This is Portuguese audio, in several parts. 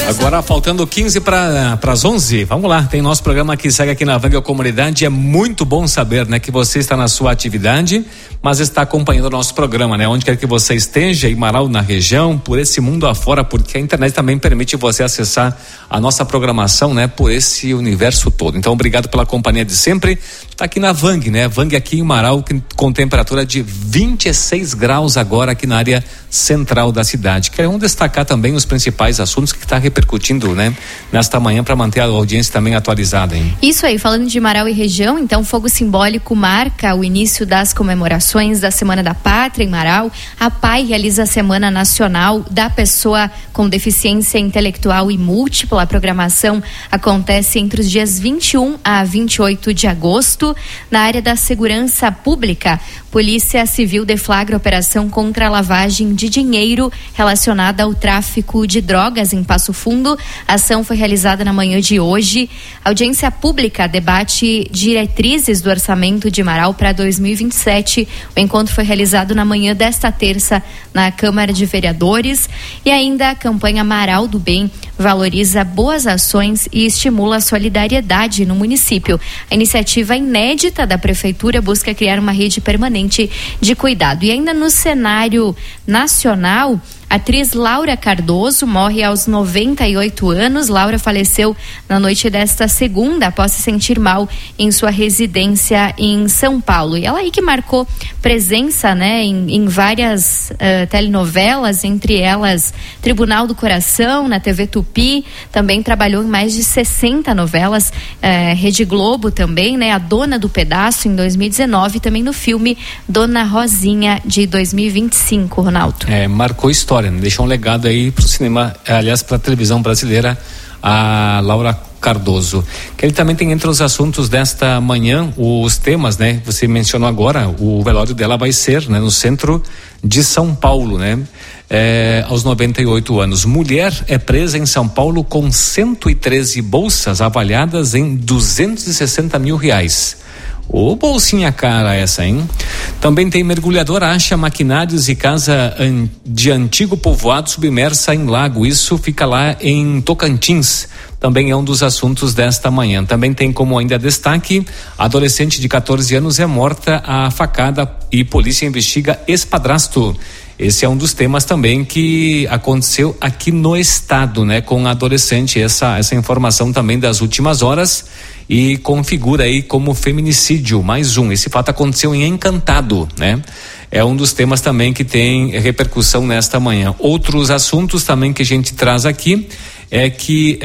Agora faltando 15 para as 11, vamos lá, tem nosso programa que segue aqui na Vanga Comunidade. É muito bom saber, né, que você está na sua atividade, mas está acompanhando o nosso programa, né, onde quer que você esteja, em Marau, na região, por esse mundo afora, porque a internet também permite você acessar a nossa programação, né, por esse universo todo. Então, obrigado pela companhia de sempre. Está aqui na Vang, né, Vang aqui em Marau, com temperatura de 26 graus agora aqui na área central da cidade. Queremos destacar também os principais assuntos que está repercutindo, né, nesta manhã, para manter a audiência também atualizada, hein? Isso aí, falando de Marau e região, então fogo simbólico marca o início das comemorações da Semana da Pátria em Marau. A PAI realiza a Semana Nacional da Pessoa com Deficiência Intelectual e Múltipla. A programação acontece entre os dias 21 a 28 de agosto. Na área da segurança pública, Polícia Civil deflagra operação contra a lavagem de dinheiro relacionada ao tráfico de drogas em Passo Fundo. A ação foi realizada na manhã de hoje. A audiência pública debate diretrizes do orçamento de Marau para 2027. O encontro foi realizado na manhã desta terça na Câmara de Vereadores. E ainda a campanha Marau do Bem valoriza boas ações e estimula a solidariedade no município. A iniciativa inédita da Prefeitura busca criar uma rede permanente de cuidado. E ainda no cenário nacional, a atriz Laura Cardoso morre aos 98 anos. Laura faleceu na noite desta segunda após se sentir mal em sua residência em São Paulo. E ela aí que marcou presença, né, em várias telenovelas, entre elas Tribunal do Coração, na TV Tupi. Também trabalhou em mais de 60 novelas, Rede Globo também, né, A Dona do Pedaço em 2019, também no filme Dona Rosinha de 2025, Ronaldo. Marcou história. Deixou um legado aí pro cinema, aliás, para a televisão brasileira, a Laura Cardoso. Que ele também tem entre os assuntos desta manhã os temas, né? Você mencionou agora, o velório dela vai ser, né, no centro de São Paulo, né? Aos 98 anos. Mulher é presa em São Paulo com 113 bolsas avaliadas em R$260 mil. Ô, bolsinha cara essa, hein? Também tem mergulhador acha maquinários e casa de antigo povoado submersa em lago. Isso fica lá em Tocantins. Também é um dos assuntos desta manhã. Também tem como ainda destaque: adolescente de 14 anos é morta à facada e polícia investiga ex-padrasto. Esse é um dos temas também que aconteceu aqui no estado, né? Com a adolescente, essa informação também das últimas horas, e configura aí como feminicídio, mais um. Esse fato aconteceu em Encantado, né? É um dos temas também que tem repercussão nesta manhã. Outros assuntos também que a gente traz aqui é que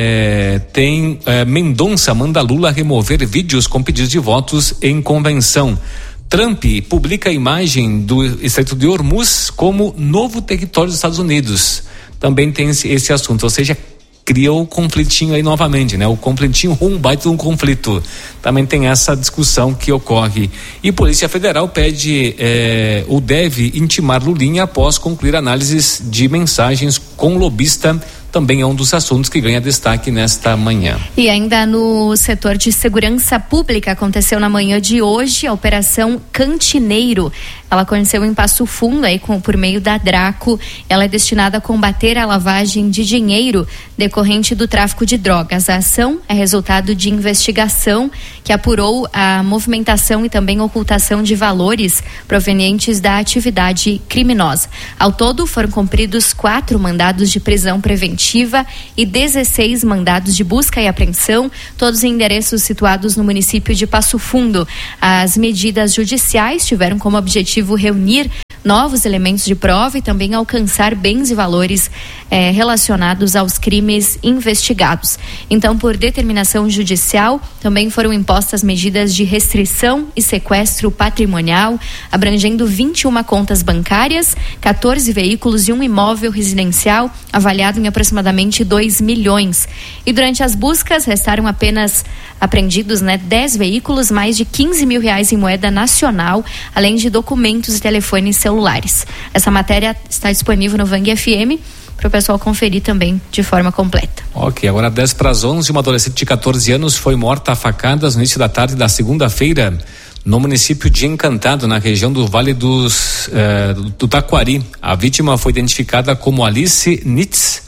tem Mendonça manda Lula remover vídeos com pedidos de votos em convenção. Trump publica a imagem do Estreito de Hormuz como novo território dos Estados Unidos. Também tem esse assunto, ou seja, criou o conflitinho aí novamente, né? O conflitinho um baita de um conflito. Também tem essa discussão que ocorre. E Polícia Federal pede ou deve intimar Lulinha após concluir análises de mensagens com lobista. Também é um dos assuntos que ganha destaque nesta manhã. E ainda no setor de segurança pública, aconteceu na manhã de hoje a Operação Cantineiro. Ela aconteceu em Passo Fundo, aí por meio da Draco. Ela é destinada a combater a lavagem de dinheiro decorrente do tráfico de drogas. A ação é resultado de investigação que apurou a movimentação e também ocultação de valores provenientes da atividade criminosa. Ao todo, foram cumpridos 4 mandados de prisão preventiva e 16 mandados de busca e apreensão, todos em endereços situados no município de Passo Fundo. As medidas judiciais tiveram como objetivo reunir novos elementos de prova e também alcançar bens e valores relacionados aos crimes investigados. Então, por determinação judicial, também foram impostas medidas de restrição e sequestro patrimonial, abrangendo 21 contas bancárias, 14 veículos e um imóvel residencial avaliado em aproximadamente 2 milhões. E durante as buscas restaram apenas apreendidos, 10 veículos, mais de R$15 mil em moeda nacional, além de documentos e telefones celulares. Essa matéria está disponível no Vang FM para o pessoal conferir também de forma completa. Ok, agora 10 para as 11, uma adolescente de 14 anos foi morta a facadas no início da tarde da segunda-feira no município de Encantado, na região do Vale do Taquari. A vítima foi identificada como Alice Nitz,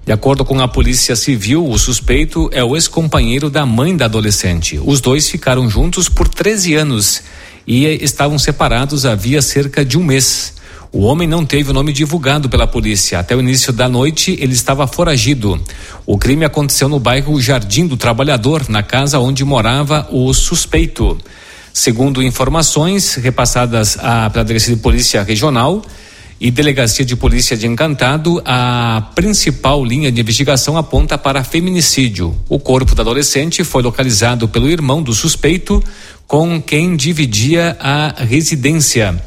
De acordo com a Polícia Civil, o suspeito é o ex-companheiro da mãe da adolescente. Os dois ficaram juntos por 13 anos e estavam separados havia cerca de um mês. O homem não teve o nome divulgado pela polícia. Até o início da noite, ele estava foragido. O crime aconteceu no bairro Jardim do Trabalhador, na casa onde morava o suspeito. Segundo informações repassadas pela Delegacia de Polícia Regional e Delegacia de Polícia de Encantado, a principal linha de investigação aponta para feminicídio. O corpo da adolescente foi localizado pelo irmão do suspeito, com quem dividia a residência.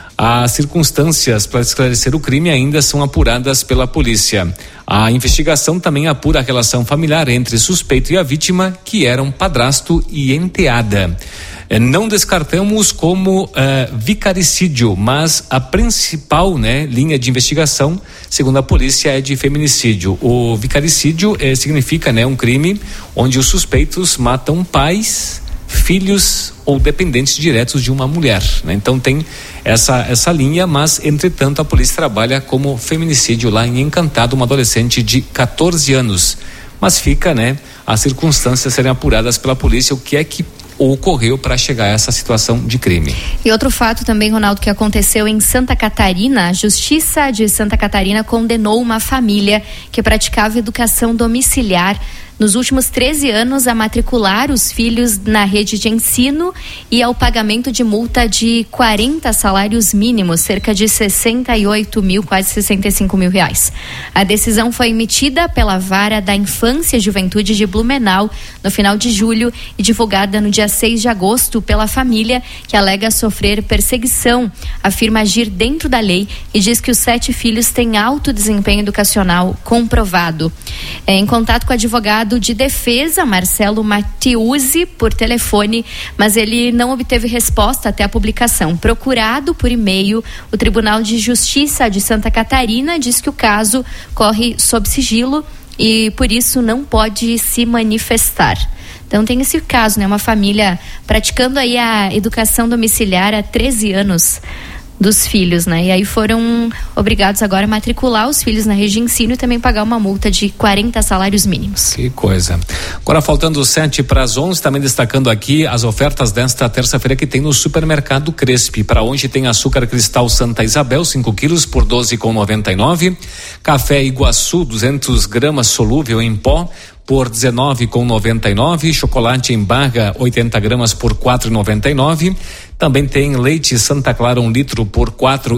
As circunstâncias para esclarecer o crime ainda são apuradas pela polícia. A investigação também apura a relação familiar entre suspeito e a vítima, que eram padrasto e enteada. Não descartamos como vicaricídio, mas a principal, linha de investigação, segundo a polícia, é de feminicídio. O vicaricídio significa, um crime onde os suspeitos matam pais, filhos ou dependentes diretos de uma mulher, Então tem essa linha, mas entretanto a polícia trabalha como feminicídio lá em Encantado, uma adolescente de 14 anos. Mas fica, as circunstâncias serem apuradas pela polícia, o que é que ocorreu para chegar a essa situação de crime. E outro fato também, Ronaldo, que aconteceu em Santa Catarina, a Justiça de Santa Catarina condenou uma família que praticava educação domiciliar nos últimos 13 anos a matricular os filhos na rede de ensino e ao pagamento de multa de 40 salários mínimos, cerca de 68 mil, quase 65 mil reais. A decisão foi emitida pela Vara da Infância e Juventude de Blumenau no final de julho e divulgada no dia 6 de agosto pela família, que alega sofrer perseguição, afirma agir dentro da lei e diz que os 7 filhos têm alto desempenho educacional comprovado. Em contato com o advogado de defesa, Marcelo Mattiuzzi, por telefone, mas ele não obteve resposta até a publicação. Procurado por e-mail, o Tribunal de Justiça de Santa Catarina diz que o caso corre sob sigilo e por isso não pode se manifestar. Então tem esse caso, uma família praticando aí a educação domiciliar há 13 anos dos filhos, E aí foram obrigados agora a matricular os filhos na rede de ensino e também pagar uma multa de 40 salários mínimos. Que coisa. Agora faltando 7 para as 11, também destacando aqui as ofertas desta terça-feira que tem no Supermercado Crespi. Para hoje tem açúcar cristal Santa Isabel, 5 quilos por 12,99. Café Iguaçu, 200 gramas solúvel em pó, por 19,99, chocolate em barra 80 gramas por 4,99. Também tem leite Santa Clara 1 litro por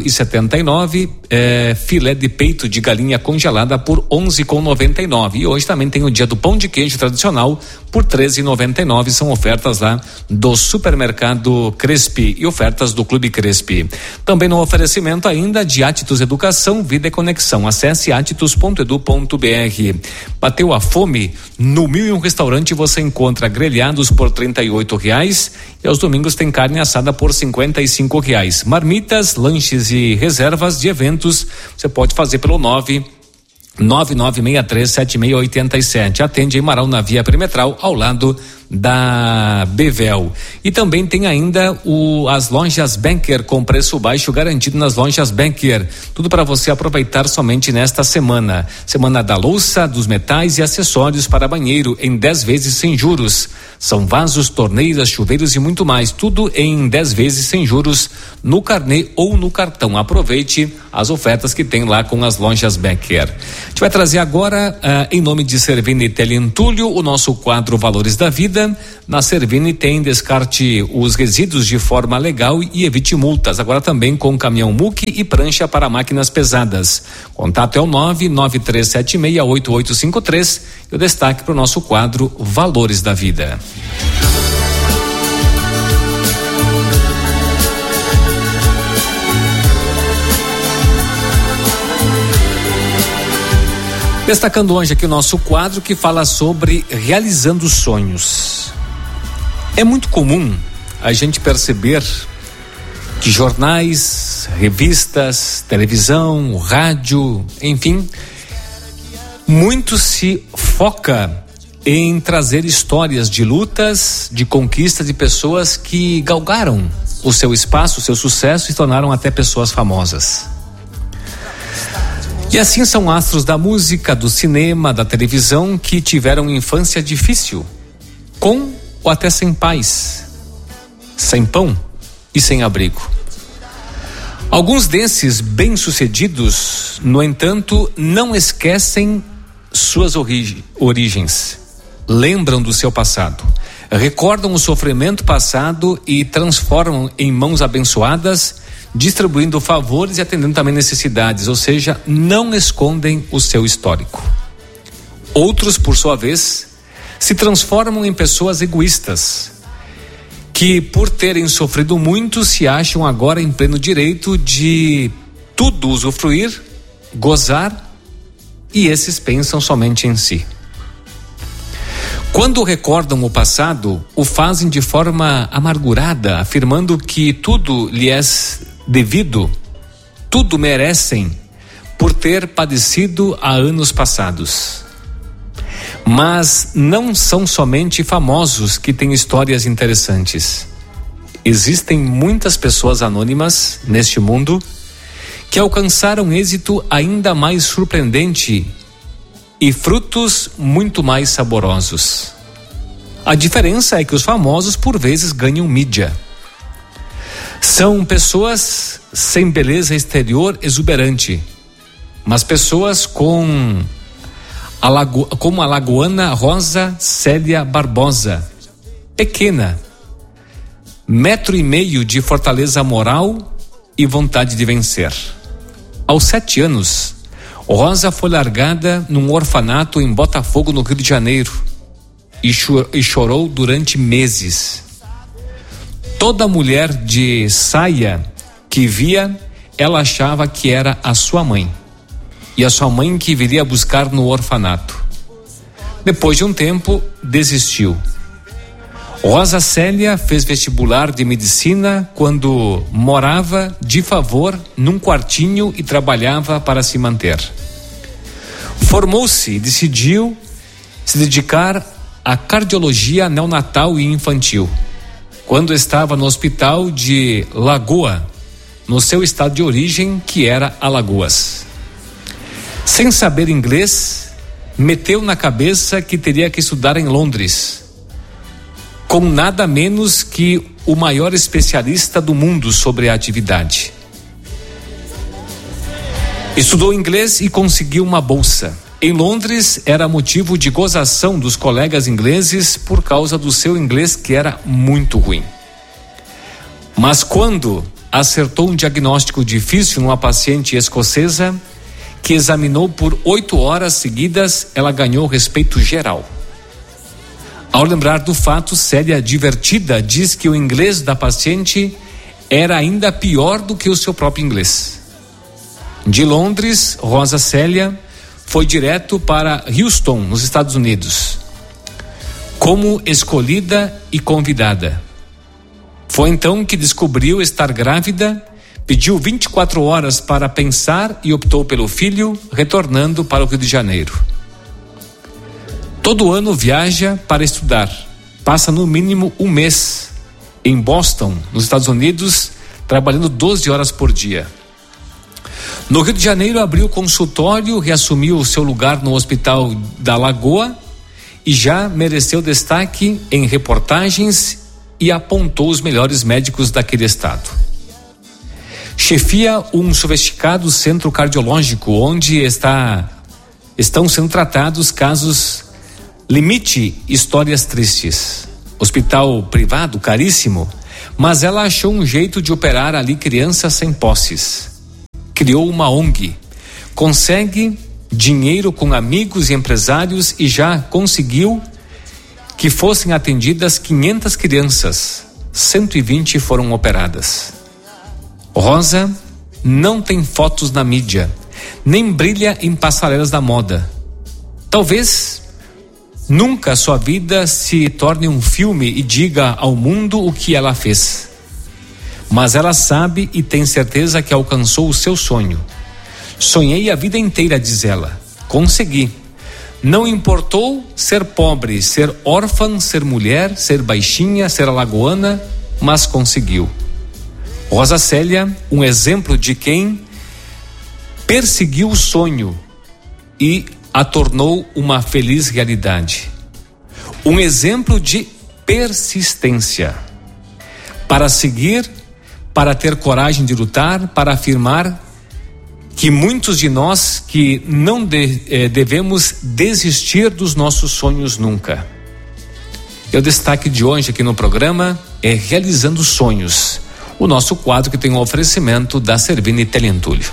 4,79, filé de peito de galinha congelada por 11,99. E hoje também tem o dia do pão de queijo tradicional por 13,99. São ofertas lá do Supermercado Crespi e ofertas do Clube Crespi. Também no oferecimento ainda de Atitus Educação, Vida e Conexão. Acesse atitus.edu.br. Bateu a fome? No 1001 Restaurante você encontra grelhados por R$38 e aos domingos tem carne assada por R$55. Marmitas, lanches e reservas de eventos você pode fazer pelo 999637687. Atende em Marau, na Via Perimetral, ao lado da Bevel. E também tem ainda as lojas Banker com preço baixo garantido nas lojas Banker. Tudo para você aproveitar somente nesta semana. Semana da louça, dos metais e acessórios para banheiro em 10 vezes sem juros. São vasos, torneiras, chuveiros e muito mais. Tudo em 10 vezes sem juros no carnê ou no cartão. Aproveite as ofertas que tem lá com as lojas Banker. A gente vai trazer agora, em nome de Servini Teleentulho, o nosso quadro Valores da Vida. Na Servini tem descarte os resíduos de forma legal e evite multas. Agora também com caminhão muque e prancha para máquinas pesadas. Contato é o 993768853 e o destaque para o nosso quadro Valores da Vida. Destacando hoje aqui o nosso quadro que fala sobre realizando sonhos. É muito comum a gente perceber que jornais, revistas, televisão, rádio, enfim, muito se foca em trazer histórias de lutas, de conquista de pessoas que galgaram o seu espaço, o seu sucesso e se tornaram até pessoas famosas. E assim são astros da música, do cinema, da televisão que tiveram infância difícil, com ou até sem pais, sem pão e sem abrigo. Alguns desses bem-sucedidos, no entanto, não esquecem suas origens, lembram do seu passado, recordam o sofrimento passado e transformam em mãos abençoadas, distribuindo favores e atendendo também necessidades, ou seja, não escondem o seu histórico. Outros, por sua vez, se transformam em pessoas egoístas, que por terem sofrido muito se acham agora em pleno direito de tudo usufruir, gozar, e esses pensam somente em si. Quando recordam o passado, o fazem de forma amargurada, afirmando que tudo lhe é devido, tudo merecem por ter padecido há anos passados. Mas não são somente famosos que têm histórias interessantes. Existem muitas pessoas anônimas neste mundo que alcançaram êxito ainda mais surpreendente e frutos muito mais saborosos. A diferença é que os famosos por vezes ganham mídia. São pessoas sem beleza exterior exuberante, mas pessoas como a lagoana Rosa Célia Barbosa, pequena, 1,5 metros de fortaleza moral e vontade de vencer. Aos 7 anos, Rosa foi largada num orfanato em Botafogo, no Rio de Janeiro, e chorou durante meses. Toda mulher de saia que via, ela achava que era a sua mãe, e a sua mãe que viria buscar no orfanato. Depois de um tempo, desistiu. Rosa Célia fez vestibular de medicina quando morava de favor num quartinho e trabalhava para se manter. Formou-se e decidiu se dedicar à cardiologia neonatal e infantil, quando estava no hospital de Lagoa, no seu estado de origem, que era Alagoas. Sem saber inglês, meteu na cabeça que teria que estudar em Londres, com nada menos que o maior especialista do mundo sobre a atividade. Estudou inglês e conseguiu uma bolsa. Em Londres, era motivo de gozação dos colegas ingleses por causa do seu inglês, que era muito ruim. Mas quando acertou um diagnóstico difícil numa paciente escocesa, que examinou por 8 horas seguidas, ela ganhou respeito geral. Ao lembrar do fato, Célia, divertida, diz que o inglês da paciente era ainda pior do que o seu próprio inglês. De Londres, Rosa Célia foi direto para Houston, nos Estados Unidos, como escolhida e convidada. Foi então que descobriu estar grávida, pediu 24 horas para pensar e optou pelo filho, retornando para o Rio de Janeiro. Todo ano viaja para estudar, passa no mínimo um mês em Boston, nos Estados Unidos, trabalhando 12 horas por dia. No Rio de Janeiro abriu consultório, reassumiu o seu lugar no Hospital da Lagoa e já mereceu destaque em reportagens e apontou os melhores médicos daquele estado. Chefia um sofisticado centro cardiológico onde estão sendo tratados casos limite histórias tristes. Hospital privado caríssimo, mas ela achou um jeito de operar ali crianças sem posses. Criou uma ONG, consegue dinheiro com amigos e empresários e já conseguiu que fossem atendidas 500 crianças, 120 foram operadas. Rosa não tem fotos na mídia, nem brilha em passarelas da moda. Talvez nunca sua vida se torne um filme e diga ao mundo o que ela fez. Mas ela sabe e tem certeza que alcançou o seu sonho. Sonhei a vida inteira, diz ela. Consegui. Não importou ser pobre, ser órfã, ser mulher, ser baixinha, ser alagoana, mas conseguiu. Rosa Célia, um exemplo de quem perseguiu o sonho e a tornou uma feliz realidade. Um exemplo de persistência. Para seguir, para ter coragem de lutar, para afirmar que muitos de nós que não devemos desistir dos nossos sonhos nunca. E o destaque de hoje aqui no programa é Realizando Sonhos, o nosso quadro que tem um oferecimento da Servini Telentulho.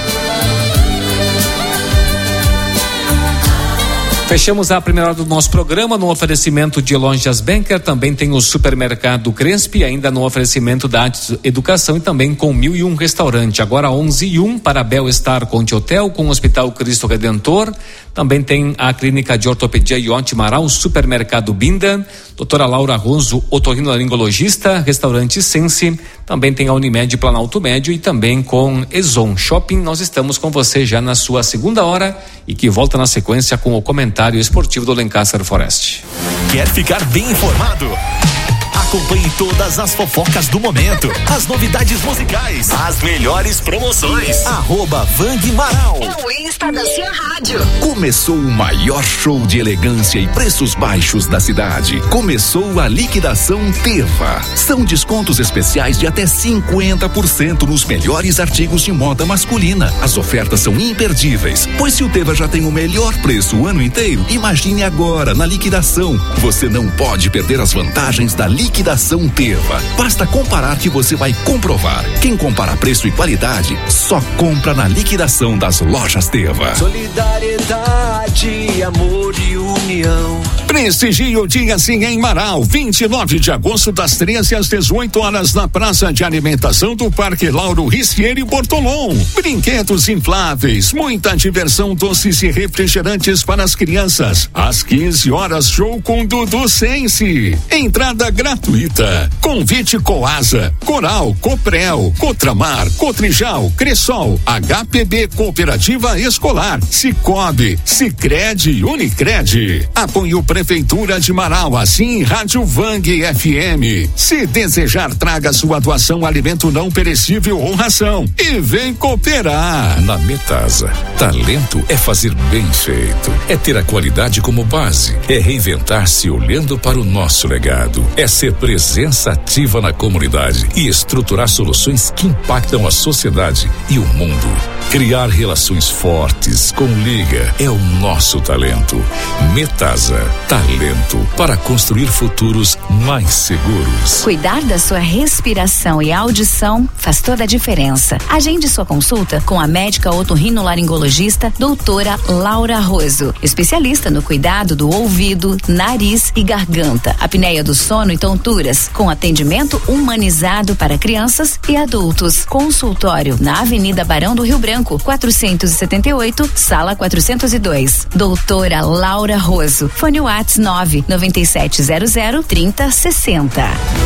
Fechamos a primeira hora do nosso programa no oferecimento de Lojas Benker, também tem o Supermercado Crespi, ainda no oferecimento da Arte Educação e também com 1001 Restaurante. Agora 11:01 para Bel-Estar Conte Hotel, com o Hospital Cristo Redentor. Também tem a Clínica de Ortopedia Ionte Marau, Supermercado Binda, doutora Laura Roso, otorrinolaringologista, Restaurante Sense. Também tem a Unimed Planalto Médio e também com Ezon Shopping. Nós estamos com você já na sua segunda hora e que volta na sequência com o comentário esportivo do Lancaster Forest. Quer ficar bem informado? Acompanhe todas as fofocas do momento, as novidades musicais, as melhores promoções. @Vang Marau. É o Insta da sua rádio. Começou o maior show de elegância e preços baixos da cidade. Começou a liquidação Teva. São descontos especiais de até 50% nos melhores artigos de moda masculina. As ofertas são imperdíveis, pois se o Teva já tem o melhor preço o ano inteiro, imagine agora na liquidação. Você não pode perder as vantagens da liquidação Teva. Basta comparar que você vai comprovar. Quem compara preço e qualidade só compra na liquidação das lojas Teva. Solidariedade, amor e união. Prestigie o dia sim em Marau, 29 de agosto, das 13 às 18 horas, na Praça de Alimentação do Parque Lauro Rischieri Bortolom. Brinquedos infláveis, muita diversão, doces e refrigerantes para as crianças. Às 15 horas, show com Dudu Sense. Entrada gratuita. Convite Coasa, Coral, Coprel, Cotramar, Cotrijal, Cressol, HPB Cooperativa Escolar, Cicobi, Sicredi e Unicred. Apoio Prefeitura de Marau, assim Rádio Vang FM. Se desejar, traga sua doação, alimento não perecível ou ração e vem cooperar. Na Metasa, talento é fazer bem feito, é ter a qualidade como base, é reinventar-se olhando para o nosso legado, é ser presença ativa na comunidade e estruturar soluções que impactam a sociedade e o mundo. Criar relações fortes com Liga é o nosso talento. Metasa, talento para construir futuros mais seguros. Cuidar da sua respiração e audição faz toda a diferença. Agende sua consulta com a médica otorrinolaringologista doutora Laura Roso, especialista no cuidado do ouvido, nariz e garganta, apneia do sono e tonturas, com atendimento humanizado para crianças e adultos. Consultório na Avenida Barão do Rio Branco, 478, sala 402. Doutora Laura Roso. Fone WhatsApp 99700 3060.